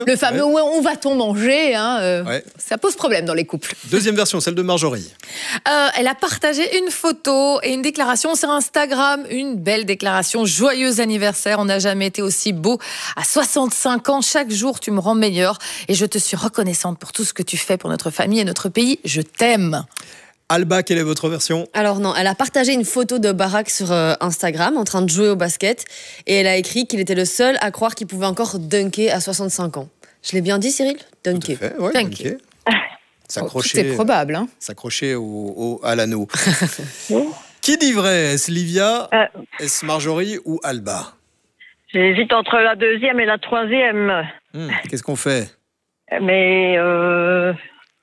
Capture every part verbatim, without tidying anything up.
Le fameux ouais. où va-t-on manger hein, euh, ouais. Ça pose problème dans les couples. Deuxième version, celle de Marjorie. Euh, elle a partagé une photo et une déclaration sur Instagram. Une belle déclaration. Joyeux anniversaire. On n'a jamais été aussi beau. À soixante-cinq ans, chaque jour, tu me rends meilleur. Et je te suis reconnaissante pour tout ce que tu fais pour notre famille et notre pays. Je t'aime. Alba, quelle est votre version? Alors non, elle a partagé une photo de Barack sur euh, Instagram en train de jouer au basket et elle a écrit qu'il était le seul à croire qu'il pouvait encore dunker à soixante-cinq ans. Je l'ai bien dit, Cyril? Dunker. Tout à fait, ouais, dunker. dunker. S'accrocher, oh, c'est probable. Hein. S'accrocher au, au, à l'anneau. Qui dit vrai? Est-ce Livia, euh... est-ce Marjorie ou Alba? J'hésite entre la deuxième et la troisième. Hum, qu'est-ce qu'on fait? Mais... Euh...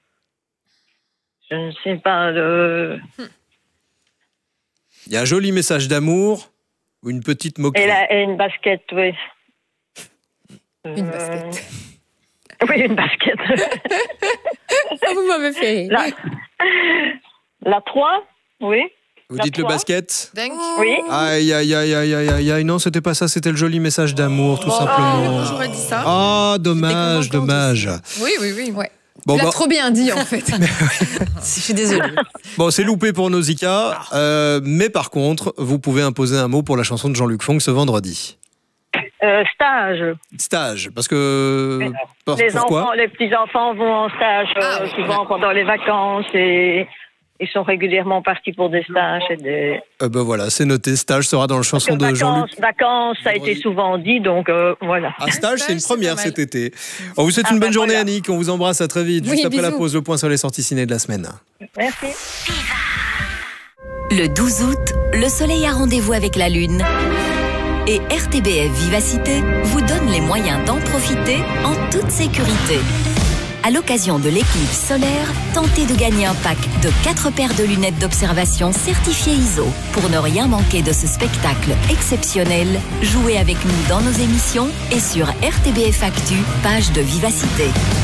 Je ne sais pas. Le... Il y a un joli message d'amour ou une petite moquerie. Et, la, et une basket, oui. Une euh... basket. Oui, une basket. Vous m'avez fait rire. La, la trois, oui. Vous la dites trois. Le basket? Dingue. Oui. Aïe, aïe, aïe, aïe, aïe, aïe. Non, c'était pas ça, c'était le joli message d'amour, tout oh, simplement. Oh, j'aurais dit ça. Ah, oh, dommage, dommage. Oui, oui, oui, ouais. Bon, tu l'as bah... trop bien dit, en fait. Je suis désolée. Bon, c'est loupé pour Nausicaa. Euh, mais par contre, vous pouvez imposer un mot pour la chanson de Jean-Luc Fonck ce vendredi. Euh, stage. Stage, parce que... Par, les, pourquoi enfants, les petits-enfants vont en stage euh, ah, souvent ouais. pendant les vacances et... Ils sont régulièrement partis pour des stages. Et des... Euh, ben voilà, c'est noté. Stage sera dans la chanson de vacances, Jean-Luc. Vacances, ça a été souvent dit, donc euh, voilà. Un stage, c'est une première cet été. On vous souhaite ah, une bonne ben journée, voilà. Annick. On vous embrasse, à très vite. Oui, Juste après bisous. la pause, le point sur les sorties ciné de la semaine. Merci. Le douze août, le soleil a rendez-vous avec la lune. Et R T B F Vivacité vous donne les moyens d'en profiter en toute sécurité. À l'occasion de l'éclipse solaire, tentez de gagner un pack de quatre paires de lunettes d'observation certifiées I S O. Pour ne rien manquer de ce spectacle exceptionnel, jouez avec nous dans nos émissions et sur R T B F Actu, page de Vivacité.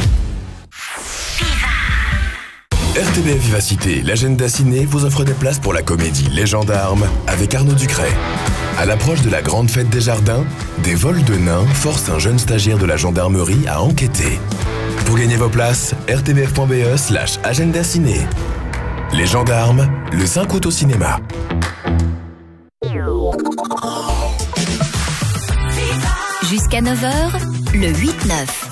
R T B F Vivacité, l'agenda ciné vous offre des places pour la comédie Les Gendarmes avec Arnaud Ducret. À l'approche de la grande fête des jardins, des vols de nains forcent un jeune stagiaire de la gendarmerie à enquêter. Pour gagner vos places, r t b f point b e slash agenda ciné. Les Gendarmes, le cinq août au cinéma. Jusqu'à neuf heures, le huit neuf.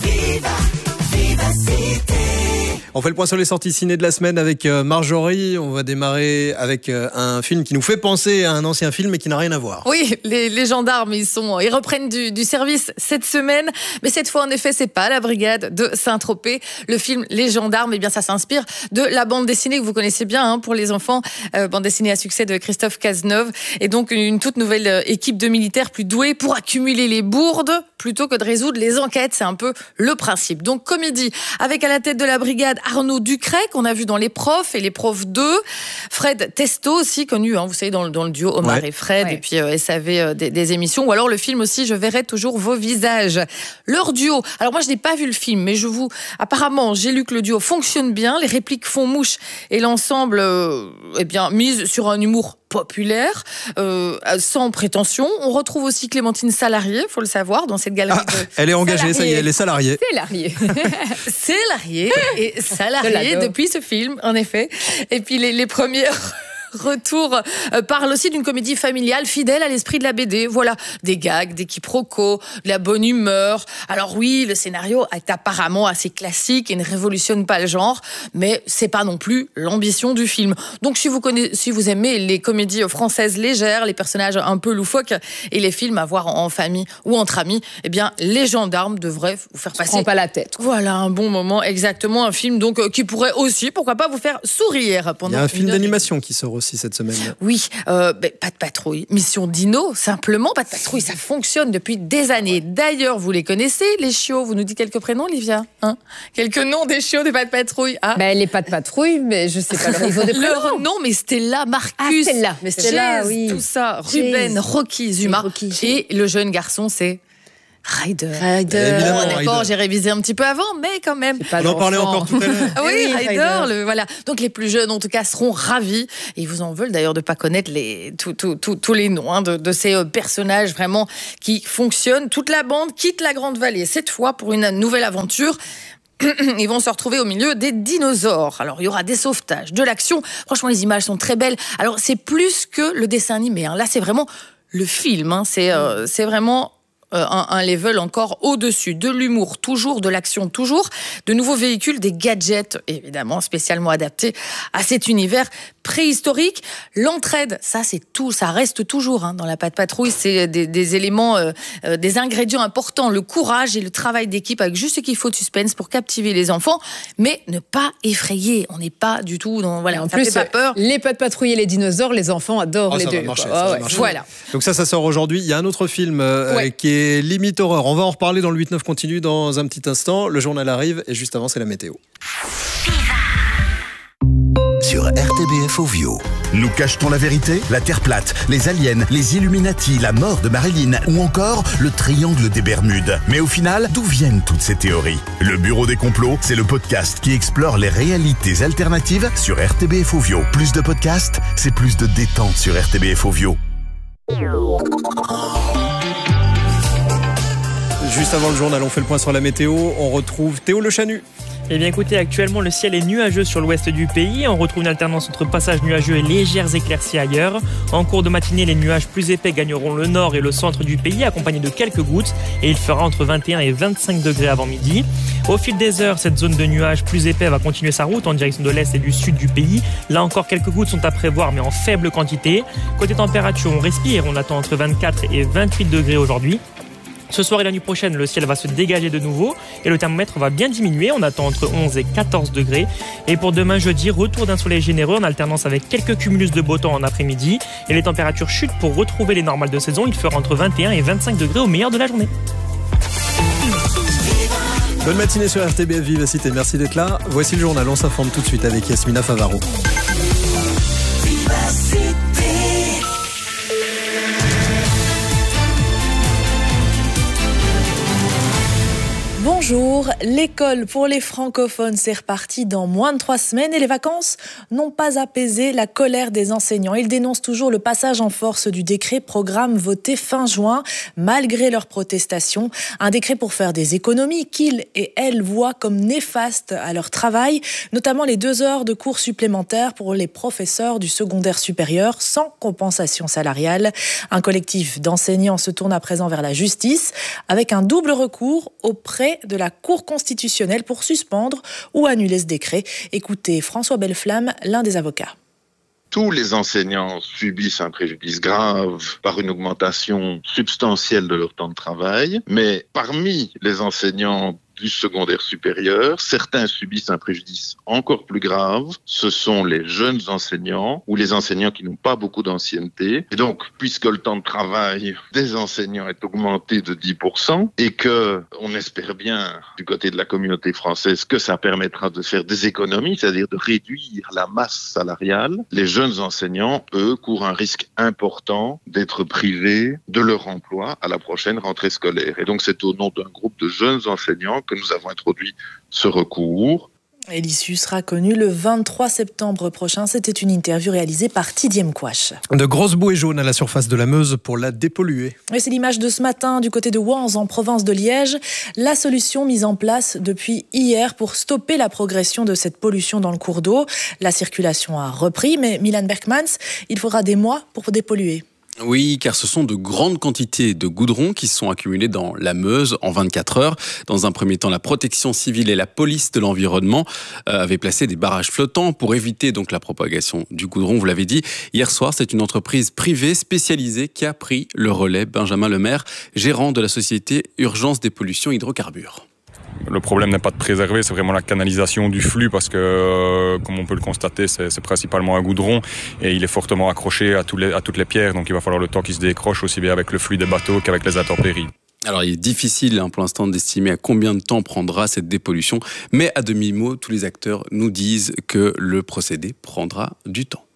On fait le point sur les sorties ciné de la semaine avec Marjorie. On va démarrer avec un film qui nous fait penser à un ancien film mais qui n'a rien à voir. Oui, les, les gendarmes, ils, sont, ils reprennent du, du service cette semaine. Mais cette fois, en effet, c'est pas la brigade de Saint-Tropez. Le film Les Gendarmes, eh bien, ça s'inspire de la bande dessinée que vous connaissez bien hein, pour les enfants. Euh, bande dessinée à succès de Christophe Cazeneuve. Et donc, une toute nouvelle équipe de militaires plus doués pour accumuler les bourdes plutôt que de résoudre les enquêtes. C'est un peu le principe. Donc, comédie avec à la tête de la brigade Arnaud Ducret, qu'on a vu dans Les Profs et Les Profs deux. Fred Testo aussi, connu, hein, vous savez, dans le, dans le duo Omar ouais. et Fred, ouais. et puis euh, S A V euh, des, des émissions. Ou alors le film aussi, Je verrai toujours vos visages. Leur duo. Alors moi, je n'ai pas vu le film, mais je vous... Apparemment, j'ai lu que le duo fonctionne bien. Les répliques font mouche et l'ensemble, euh, eh bien, mise sur un humour populaire, euh, sans prétention. On retrouve aussi Clémentine Salarié, faut le savoir, dans cette galerie. Ah, de elle est engagée, salariée. Ça y est, elle est salariée. Salariée. Salariée et salariée depuis ce film, en effet. Et puis les, les premières... Retour euh, parle aussi d'une comédie familiale fidèle à l'esprit de la B D. Voilà, des gags, des quiproquos, de la bonne humeur. Alors oui, le scénario est apparemment assez classique et ne révolutionne pas le genre, mais c'est pas non plus l'ambition du film. Donc si vous connaissez, si vous aimez les comédies françaises légères, les personnages un peu loufoques et les films à voir en famille ou entre amis, eh bien Les Gendarmes devraient vous faire passer. Prends pas la tête. Voilà, un bon moment, exactement, un film donc euh, qui pourrait aussi, pourquoi pas, vous faire sourire pendant. Il y a un film d'animation et... qui sort aussi cette semaine. Oui, euh, bah, Pas de patrouille, Mission Dino, simplement. Pas de patrouille, ça fonctionne depuis des années. D'ailleurs, vous les connaissez, les chiots. Vous nous dites quelques prénoms, Olivia hein? Quelques noms des chiots des Pas de patrouille. Ah. Ben, les Pas de patrouille, mais je sais pas leur niveau de prénom. Leur nom, mais Stella, Marcus, ah, Stella, mais Stella, Jazz, oui. tout ça, Ruben, Rocky, Zuma. Rocky. Et le jeune garçon, c'est... Rider. Rider. Évidemment, Bon, d'accord, Rider. j'ai révisé un petit peu avant, mais quand même. On en parlait encore tout à l'heure. Ah oui, Oui, Rider, Rider. le, voilà. Donc les plus jeunes, en tout cas, seront ravis. Et ils vous en veulent d'ailleurs de ne pas connaître les, tous tout, tout, tous les noms hein, de, de ces euh, personnages vraiment qui fonctionnent. Toute la bande quitte la Grande Vallée, cette fois pour une nouvelle aventure. Ils vont se retrouver au milieu des dinosaures. Alors, il y aura des sauvetages, de l'action. Franchement, les images sont très belles. Alors, c'est plus que le dessin animé. Hein. Là, c'est vraiment le film. Hein. C'est, euh, c'est vraiment... Euh, un, un level encore au-dessus. De l'humour, toujours, de l'action, toujours. De nouveaux véhicules, des gadgets, évidemment, spécialement adaptés à cet univers préhistorique. L'entraide, ça, c'est tout, ça reste toujours hein, dans la Patte Patrouille. C'est des, des éléments, euh, euh, des ingrédients importants. Le courage et le travail d'équipe avec juste ce qu'il faut de suspense pour captiver les enfants, mais ne pas effrayer. On n'est pas du tout dans... Voilà, En ça plus, fait pas peur. les Pattes Patrouilles et les dinosaures, les enfants adorent Oh, les ça deux. va marcher, quoi. ça Ah va ouais. marcher. Voilà. Donc ça, ça sort aujourd'hui. Il y a un autre film euh, Ouais. qui est limite horreur. On va en reparler dans le huit neuf continue dans un petit instant. Le journal arrive et juste avant, c'est la météo. Sur R T B F Ovio. Nous cache-t-on la vérité? La Terre plate, les aliens, les Illuminati, la mort de Marilyn ou encore le triangle des Bermudes. Mais au final, d'où viennent toutes ces théories? Le Bureau des complots, c'est le podcast qui explore les réalités alternatives sur R T B F Ovio. Plus de podcasts, c'est plus de détente sur R T B F Ovio. Juste avant le journal, on fait le point sur la météo. On retrouve Théo Le Chanu. Eh bien écoutez, actuellement le ciel est nuageux sur l'ouest du pays. On retrouve une alternance entre passages nuageux et légères éclaircies ailleurs. En cours de matinée, les nuages plus épais gagneront le nord et le centre du pays, accompagnés de quelques gouttes. Et il fera entre vingt et un et vingt-cinq degrés avant midi. Au fil des heures, cette zone de nuages plus épais va continuer sa route en direction de l'est et du sud du pays. Là encore, quelques gouttes sont à prévoir, mais en faible quantité. Côté température, on respire. On attend entre vingt-quatre et vingt-huit degrés aujourd'hui. Ce soir et la nuit prochaine, le ciel va se dégager de nouveau et le thermomètre va bien diminuer. On attend entre onze et quatorze degrés. Et pour demain jeudi, retour d'un soleil généreux en alternance avec quelques cumulus de beau temps en après-midi. Et les températures chutent pour retrouver les normales de saison. Il fera entre vingt et un et vingt-cinq degrés au meilleur de la journée. Bonne matinée sur R T B F Vivacité. Merci d'être là. Voici le journal. On s'informe tout de suite avec Yasmina Favaro. Bonjour, l'école pour les francophones c'est reparti dans moins de trois semaines et les vacances n'ont pas apaisé la colère des enseignants. Ils dénoncent toujours le passage en force du décret programme voté fin juin malgré leurs protestations. Un décret pour faire des économies qu'ils et elles voient comme néfastes à leur travail, notamment les deux heures de cours supplémentaires pour les professeurs du secondaire supérieur sans compensation salariale. Un collectif d'enseignants se tourne à présent vers la justice avec un double recours auprès de la Cour constitutionnelle pour suspendre ou annuler ce décret. Écoutez François Belleflamme, l'un des avocats. Tous les enseignants subissent un préjudice grave par une augmentation substantielle de leur temps de travail, mais parmi les enseignants du secondaire supérieur, certains subissent un préjudice encore plus grave. Ce sont les jeunes enseignants ou les enseignants qui n'ont pas beaucoup d'ancienneté. Et donc, puisque le temps de travail des enseignants est augmenté de dix pour cent et que on espère bien du côté de la communauté française que ça permettra de faire des économies, c'est-à-dire de réduire la masse salariale, les jeunes enseignants, eux, courent un risque important d'être privés de leur emploi à la prochaine rentrée scolaire. Et donc, c'est au nom d'un groupe de jeunes enseignants que nous avons introduit ce recours. Et l'issue sera connue le vingt-trois septembre prochain. C'était une interview réalisée par Tidiem Kouache. De grosses bouées jaunes à la surface de la Meuse pour la dépolluer. Et c'est l'image de ce matin du côté de Wans en province de Liège. La solution mise en place depuis hier pour stopper la progression de cette pollution dans le cours d'eau. La circulation a repris, mais Milan Berkmans, il faudra des mois pour dépolluer. Oui, car ce sont de grandes quantités de goudron qui sont accumulées dans la Meuse en vingt-quatre heures. Dans un premier temps, la protection civile et la police de l'environnement avaient placé des barrages flottants pour éviter donc la propagation du goudron. Vous l'avez dit, hier soir, c'est une entreprise privée spécialisée qui a pris le relais. Benjamin Lemaire, gérant de la société Urgence des pollutions hydrocarbures. Le problème n'est pas de préserver, c'est vraiment la canalisation du flux parce que, euh, comme on peut le constater, c'est, c'est principalement un goudron et il est fortement accroché à, tous les, à toutes les pierres. Donc il va falloir le temps qu'il se décroche aussi bien avec le flux des bateaux qu'avec les intempéries. Alors il est difficile hein, pour l'instant d'estimer à combien de temps prendra cette dépollution, mais à demi-mot, tous les acteurs nous disent que le procédé prendra du temps.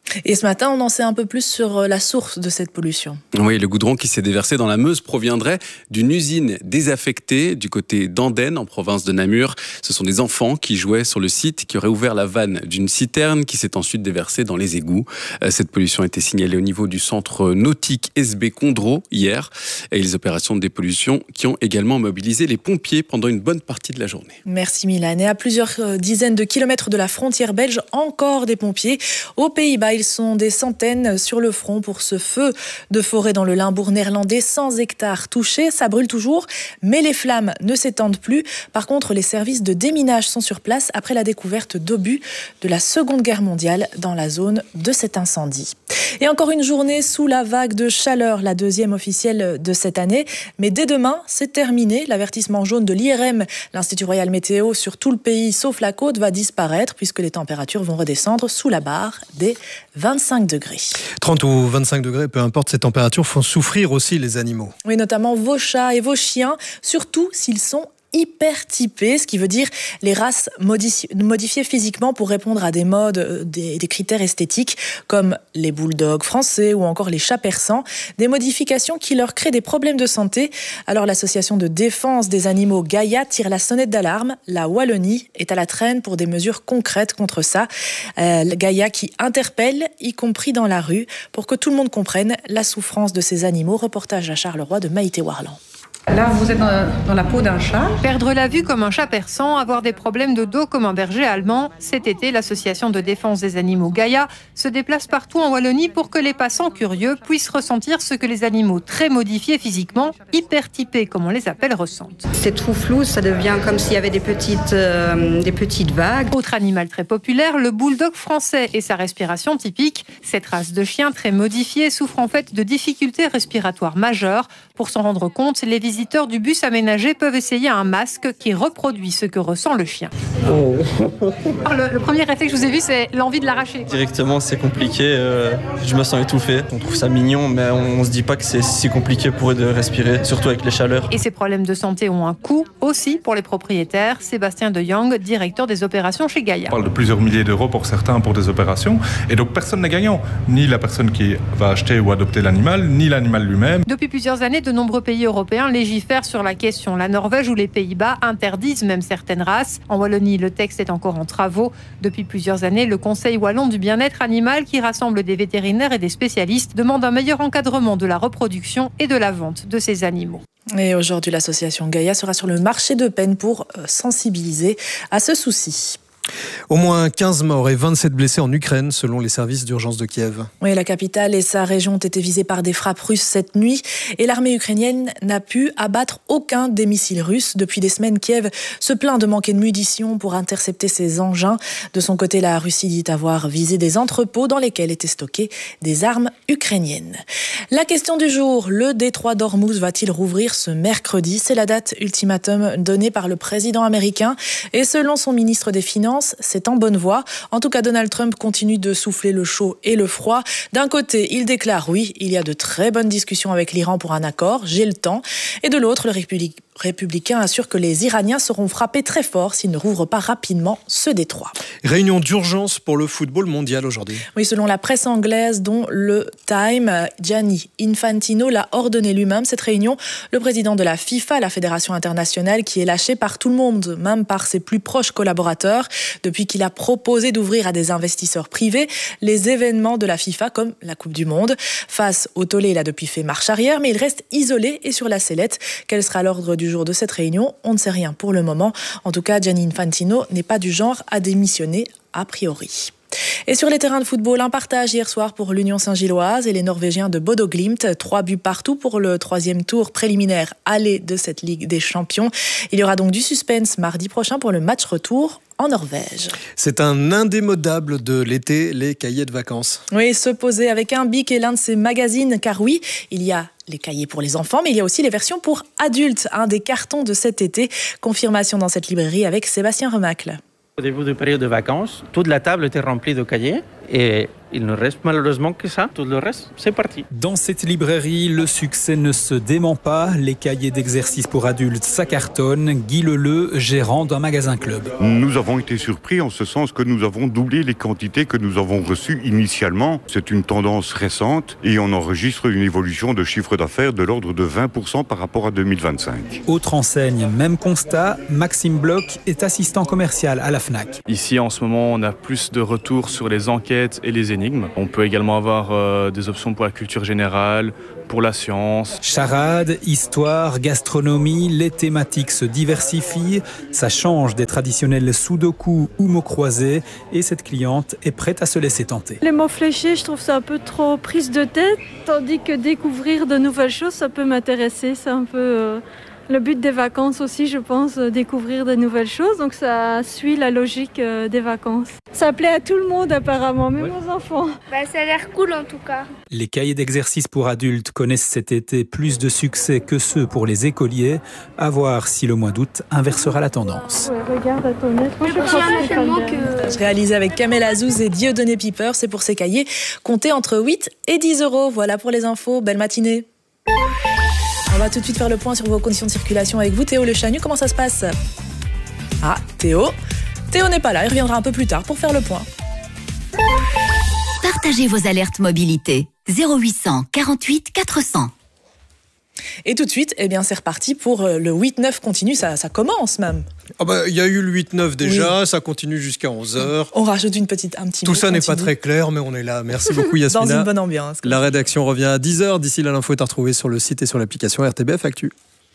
Et ce matin, on en sait un peu plus sur la source de cette pollution. Oui, le goudron qui s'est déversé dans la Meuse proviendrait d'une usine désaffectée du côté d'Andenne, en province de Namur. Ce sont des enfants qui jouaient sur le site, qui auraient ouvert la vanne d'une citerne qui s'est ensuite déversée dans les égouts. Cette pollution a été signalée au niveau du centre nautique S B Condro hier. Et les opérations de dépollution qui ont également mobilisé les pompiers pendant une bonne partie de la journée. Merci Milan. Et à plusieurs dizaines de kilomètres de la frontière belge, encore des pompiers. Aux Pays-Bas, ils sont des centaines sur le front pour ce feu de forêt dans le Limbourg néerlandais. cent hectares touchés, ça brûle toujours, mais les flammes ne s'étendent plus. Par contre, les services de déminage sont sur place après la découverte d'obus de la Seconde Guerre mondiale dans la zone de cet incendie. Et encore une journée sous la vague de chaleur, la deuxième officielle de cette année. Mais dès demain, c'est terminé. L'avertissement jaune de l'I R M, l'Institut Royal Météo, sur tout le pays, sauf la côte, va disparaître puisque les températures vont redescendre sous la barre des vingt-cinq degrés. trente ou vingt-cinq degrés, peu importe, ces températures font souffrir aussi les animaux. Oui, notamment vos chats et vos chiens, surtout s'ils sont hyper typés, ce qui veut dire les races modifiées, modifiées physiquement pour répondre à des modes, des, des critères esthétiques comme les bulldogs français ou encore les chats persans, des modifications qui leur créent des problèmes de santé. Alors l'association de défense des animaux Gaïa tire la sonnette d'alarme. La Wallonie est à la traîne pour des mesures concrètes contre ça. Euh, Gaïa qui interpelle, y compris dans la rue, pour que tout le monde comprenne la souffrance de ces animaux. Reportage à Charleroi de Maïté Warland. Là, vous êtes dans, dans la peau d'un chat. Perdre la vue comme un chat persan, avoir des problèmes de dos comme un berger allemand. Cet été, l'association de défense des animaux Gaïa se déplace partout en Wallonie pour que les passants curieux puissent ressentir ce que les animaux très modifiés physiquement, hypertypés comme on les appelle, ressentent. C'est tout flou, ça devient comme s'il y avait des petites, euh, des petites vagues. Autre animal très populaire, le bulldog français et sa respiration typique. Cette race de chien très modifiée souffre en fait de difficultés respiratoires majeures. Pour s'en rendre compte, les visiteurs Les visiteurs du bus aménagé peuvent essayer un masque qui reproduit ce que ressent le chien. Oh. Le, le premier réflexe que je vous ai vu, c'est l'envie de l'arracher. Directement, c'est compliqué. Euh, je me sens étouffé. On trouve ça mignon, mais on ne se dit pas que c'est si compliqué pour eux de respirer, surtout avec les chaleurs. Et ces problèmes de santé ont un coût aussi pour les propriétaires. Sébastien De Jong, directeur des opérations chez Gaïa. On parle de plusieurs milliers d'euros pour certains pour des opérations. Et donc personne n'est gagnant. Ni la personne qui va acheter ou adopter l'animal, ni l'animal lui-même. Depuis plusieurs années, de nombreux pays européens légifèrent sur la question. La Norvège ou les Pays-Bas interdisent même certaines races. En Wallonie, le texte est encore en travaux. Depuis plusieurs années, le Conseil wallon du bien-être animal, qui rassemble des vétérinaires et des spécialistes, demande un meilleur encadrement de la reproduction et de la vente de ces animaux. Et aujourd'hui, l'association Gaïa sera sur le marché de Penne pour sensibiliser à ce souci. Au moins quinze morts et vingt-sept blessés en Ukraine, selon les services d'urgence de Kiev. Oui, la capitale et sa région ont été visées par des frappes russes cette nuit. Et l'armée ukrainienne n'a pu abattre aucun des missiles russes. Depuis des semaines, Kiev se plaint de manquer de munitions pour intercepter ses engins. De son côté, la Russie dit avoir visé des entrepôts dans lesquels étaient stockées des armes ukrainiennes. La question du jour, le détroit d'Ormuz va-t-il rouvrir ce mercredi ? C'est la date ultimatum donnée par le président américain. Et selon son ministre des Finances, c'est en bonne voie. En tout cas, Donald Trump continue de souffler le chaud et le froid. D'un côté, il déclare oui, il y a de très bonnes discussions avec l'Iran pour un accord, j'ai le temps. Et de l'autre, le républicain républicain assure que les Iraniens seront frappés très fort s'ils ne rouvrent pas rapidement ce détroit. Réunion d'urgence pour le football mondial aujourd'hui. Oui, selon la presse anglaise, dont le Time, Gianni Infantino l'a ordonné lui-même. Cette réunion, le président de la FIFA, la Fédération internationale, qui est lâché par tout le monde, même par ses plus proches collaborateurs, depuis qu'il a proposé d'ouvrir à des investisseurs privés les événements de la FIFA, comme la Coupe du Monde. Face au tollé, il a depuis fait marche arrière, mais il reste isolé et sur la sellette. Quel sera l'ordre du jour de cette réunion? On ne sait rien pour le moment. En tout cas, Gianni Infantino n'est pas du genre à démissionner a priori. Et sur les terrains de football, un partage hier soir pour l'Union Saint-Gilloise et les Norvégiens de Bodo Glimt. Trois buts partout pour le troisième tour préliminaire aller de cette Ligue des Champions. Il y aura donc du suspense mardi prochain pour le match retour en Norvège. C'est un indémodable de l'été, les cahiers de vacances. Oui, se poser avec un bic et l'un de ces magazines, car oui, il y a les cahiers pour les enfants, mais il y a aussi les versions pour adultes, un des cartons de cet été. Confirmation dans cette librairie avec Sébastien Remacle. Au début de période de vacances, toute la table était remplie de cahiers Et il ne reste malheureusement que ça. Tout le reste, c'est parti. Dans cette librairie, le succès ne se dément pas. Les cahiers d'exercices pour adultes, ça cartonne. Guy Leleu, gérant d'un magasin club. Nous avons été surpris en ce sens que nous avons doublé les quantités que nous avons reçues initialement. C'est une tendance récente et on enregistre une évolution de chiffre d'affaires de l'ordre de vingt pour cent par rapport à deux mille vingt-cinq. Autre enseigne, même constat, Maxime Bloch est assistant commercial à la Fnac. Ici, en ce moment, on a plus de retours sur les enquêtes et les énigmes. On peut également avoir euh, des options pour la culture générale, pour la science. Charade, histoire, gastronomie, les thématiques se diversifient. Ça change des traditionnels sudoku ou mots croisés. Et cette cliente est prête à se laisser tenter. Les mots fléchés, je trouve ça un peu trop prise de tête. Tandis que découvrir de nouvelles choses, ça peut m'intéresser. C'est un peu... Euh... Le but des vacances aussi, je pense, découvrir de nouvelles choses. Donc ça suit la logique des vacances. Ça plaît à tout le monde apparemment, même aux enfants. Bah, ça a l'air cool en tout cas. Les cahiers d'exercices pour adultes connaissent cet été plus de succès que ceux pour les écoliers. À voir si le mois d'août inversera la tendance. Ouais, regarde à ton nez. Moi, je pense tellement que... Réalisé avec Kamel Azouz et Dieudonné Piper, c'est pour ces cahiers comptés entre huit et dix euros. Voilà pour les infos. Belle matinée. On va tout de suite faire le point sur vos conditions de circulation avec vous, Théo Le Chanu. Comment ça se passe ? Ah, Théo. Théo n'est pas là, il reviendra un peu plus tard pour faire le point. Partagez vos alertes mobilité. zéro huit cent quarante-huit quatre cents. Et tout de suite, eh bien, c'est reparti pour le huit neuf continu. Ça, ça commence même. Ah bah, il y a eu le huit neuf déjà, oui. Ça continue jusqu'à onze heures. On rajoute une petite, un petit Tout mot, ça n'est continue. pas très clair, mais on est là. Merci beaucoup Yasmina. Dans une bonne ambiance. La rédaction revient à dix heures. D'ici là, l'info est à retrouver sur le site et sur l'application R T B F Actu.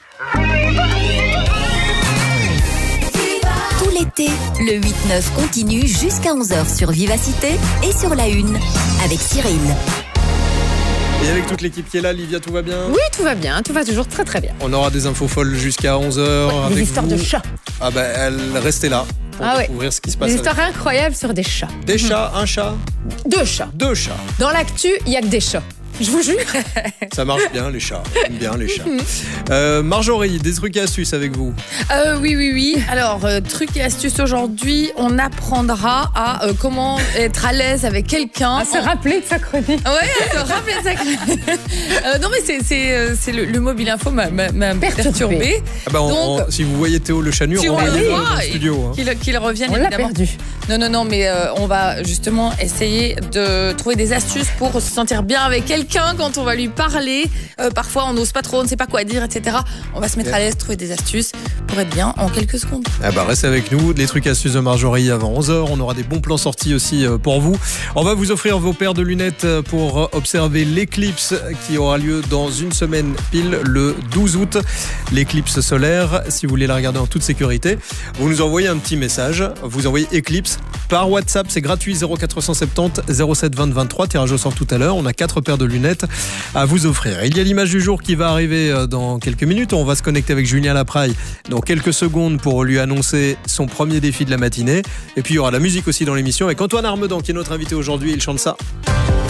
Tout l'été, le huit neuf continue jusqu'à onze heures sur Vivacité et sur La Une, avec Cyril. Et avec toute l'équipe qui est là, Livia, tout va bien ? Oui, tout va bien, tout va toujours très très bien. On aura des infos folles jusqu'à onze heures. Ouais, avec des histoires vous. de chats. Ah bah, elle, restez là pour ah découvrir ouais. ce qui se passe. Des histoires avec... incroyables sur des chats. Des mmh. chats, un chat ? Deux chats. Deux chats. Dans l'actu, il n'y a que des chats. Je vous jure. Ça marche bien, les chats. J'aime bien les chats. Euh, Marjorie, des trucs et astuces avec vous. Euh, oui, oui, oui. Alors, euh, trucs et astuces aujourd'hui, on apprendra à euh, comment être à l'aise avec quelqu'un. À se en... rappeler de sa chronique. Ouais, à se rappeler de sa chronique. euh, non, mais c'est, c'est, euh, c'est le, le mobile info m'a, m'a, m'a perturbé. Ah bah, on, Donc, on, si vous voyez Théo Le Chanu, on va le dans le studio. Hein. Qu'il, qu'il revienne, on évidemment. l'a perdu. Non, non, non, mais euh, on va justement essayer de trouver des astuces pour se sentir bien avec quelqu'un quand on va lui parler. Euh, parfois, on n'ose pas trop, on ne sait pas quoi dire, et cetera. On va se mettre à l'aise, trouver des astuces pour être bien en quelques secondes. Ah bah, restez avec nous. Les trucs astuces de Marjorie avant onze heures. On aura des bons plans sortis aussi pour vous. On va vous offrir vos paires de lunettes pour observer l'éclipse qui aura lieu dans une semaine pile, le douze août. L'éclipse solaire. Si vous voulez la regarder en toute sécurité, vous nous envoyez un petit message. Vous envoyez éclipse par WhatsApp. C'est gratuit. zéro quatre cent soixante-dix zéro sept vingt vingt-trois. Tirage au sort tout à l'heure. On a quatre paires de lunettes à vous offrir. Il y a l'image du jour qui va arriver dans quelques minutes. On va se connecter avec Julien Lapraille dans quelques secondes pour lui annoncer son premier défi de la matinée. Et puis il y aura la musique aussi dans l'émission avec Antoine Armedan qui est notre invité aujourd'hui. Il chante ça.